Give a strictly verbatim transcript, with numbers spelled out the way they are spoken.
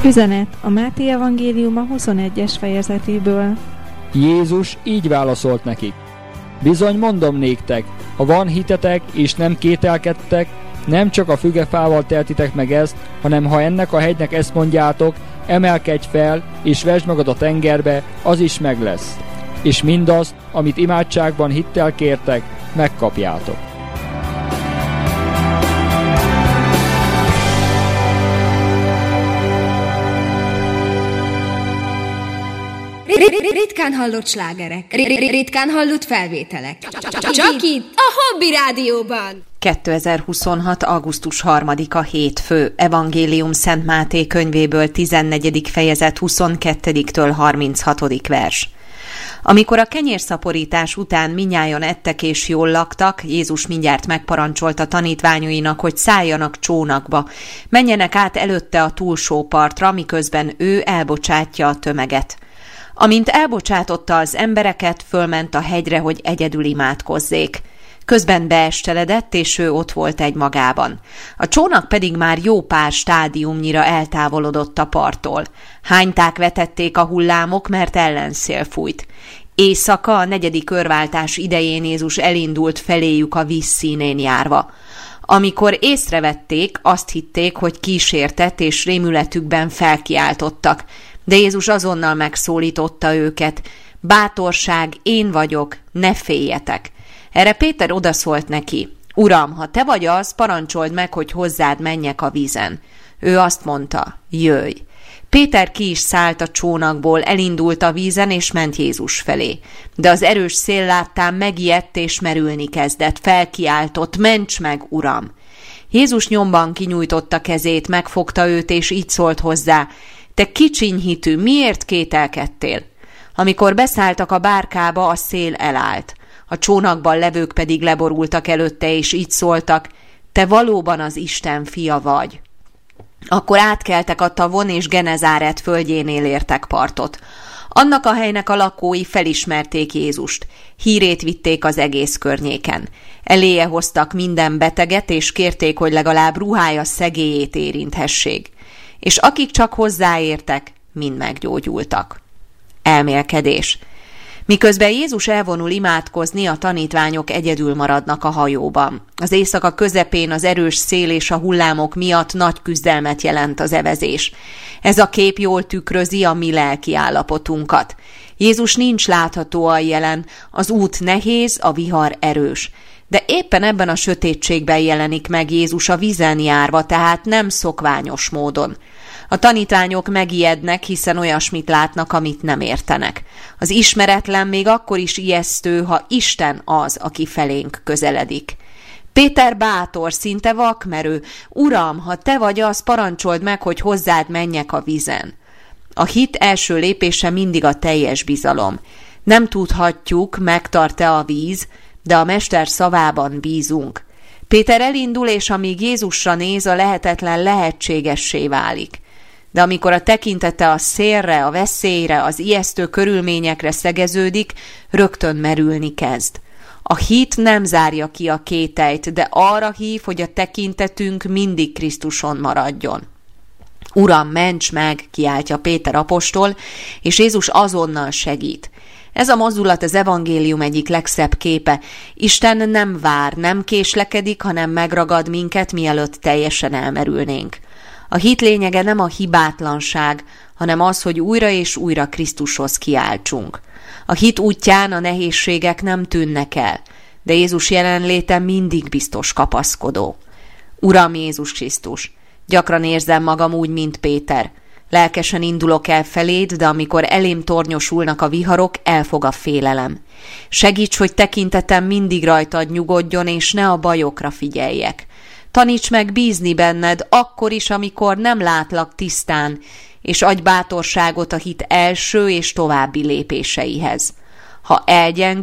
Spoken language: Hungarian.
Üzenet a Máté evangéliuma huszonegyes fejezetéből. Jézus így válaszolt nekik: bizony mondom néktek, ha van hitetek és nem kételkedtek, nem csak a fügefával teltitek meg ezt, hanem ha ennek a hegynek ezt mondjátok, emelkedj fel és vesd magad a tengerbe, az is meg lesz. És mindazt, amit imádságban hittel kértek, megkapjátok. Ritkán hallott slágerek, ritkán hallott felvételek. Csak itt, a Hobby Rádióban. kétezer-huszonhat. augusztus harmadika hétfő. Evangélium Szent Máté könyvéből tizennegyedik fejezet huszonkettediktől harminchatodik vers. Amikor a kenyérszaporítás után mindnyájan ettek és jól laktak, Jézus mindjárt megparancsolta tanítványainak, hogy szálljanak csónakba, menjenek át előtte a túlsó partra, miközben ő elbocsátja a tömeget. Amint elbocsátotta az embereket, fölment a hegyre, hogy egyedül imádkozzék. Közben beesteledett, és ő ott volt egymagában. A csónak pedig már jó pár stádiumnyira eltávolodott a parttól. Hányták vetették a hullámok, mert ellenszél fújt. Éjszaka, a negyedik örváltás idején Jézus elindult feléjük a víz színén járva. Amikor észrevették, azt hitték, hogy kísértett, és rémületükben felkiáltottak. De Jézus azonnal megszólította őket: bátorság, én vagyok, ne féljetek. Erre Péter odaszólt neki: Uram, ha te vagy az, parancsold meg, hogy hozzád menjek a vízen. Ő azt mondta: jöjj. Péter ki is szállt a csónakból, elindult a vízen, és ment Jézus felé. De az erős szél láttán megijedt, és merülni kezdett. Felkiáltott: ments meg, Uram! Jézus nyomban kinyújtotta kezét, megfogta őt, és így szólt hozzá: te kicsiny hitű, miért kételkedtél? Amikor beszálltak a bárkába, a szél elállt. A csónakban levők pedig leborultak előtte, és így szóltak: te valóban az Isten fia vagy. Akkor átkeltek a tavon, és Genezáret földjénél értek partot. Annak a helynek a lakói felismerték Jézust. Hírét vitték az egész környéken. Eléje hoztak minden beteget, és kérték, hogy legalább ruhája szegélyét érinthessék. És akik csak hozzáértek, mind meggyógyultak. Elmélkedés. Miközben Jézus elvonul imádkozni, a tanítványok egyedül maradnak a hajóban. Az éjszaka közepén az erős szél és a hullámok miatt nagy küzdelmet jelent az evezés. Ez a kép jól tükrözi a mi lelki állapotunkat. Jézus nincs láthatóan jelen, az út nehéz, a vihar erős. De éppen ebben a sötétségben jelenik meg Jézus a vízen járva, tehát nem szokványos módon. A tanítványok megijednek, hiszen olyasmit látnak, amit nem értenek. Az ismeretlen még akkor is ijesztő, ha Isten az, aki felénk közeledik. Péter bátor, szinte vakmerő: Uram, ha te vagy az, parancsold meg, hogy hozzád menjek a vízen. A hit első lépése mindig a teljes bizalom. Nem tudhatjuk, megtart-e a víz, de a Mester szavában bízunk. Péter elindul, és amíg Jézusra néz, a lehetetlen lehetségessé válik. De amikor a tekintete a szélre, a veszélyre, az ijesztő körülményekre szegeződik, rögtön merülni kezd. A hit nem zárja ki a kételyt, de arra hív, hogy a tekintetünk mindig Krisztuson maradjon. Uram, ments meg, kiáltja Péter apostol, és Jézus azonnal segít. Ez a mozdulat az evangélium egyik legszebb képe. Isten nem vár, nem késlekedik, hanem megragad minket, mielőtt teljesen elmerülnénk. A hit lényege nem a hibátlanság, hanem az, hogy újra és újra Krisztushoz kiáltsunk. A hit útján a nehézségek nem tűnnek el, de Jézus jelenléte mindig biztos kapaszkodó. Uram Jézus Krisztus, gyakran érzem magam úgy, mint Péter. Lelkesen indulok el feléd, de amikor elém tornyosulnak a viharok, elfog a félelem. Segíts, hogy tekintetem mindig rajtad nyugodjon, és ne a bajokra figyeljek. Taníts meg bízni benned, akkor is, amikor nem látlak tisztán, és adj bátorságot a hit első és további lépéseihez. Ha elgyengül,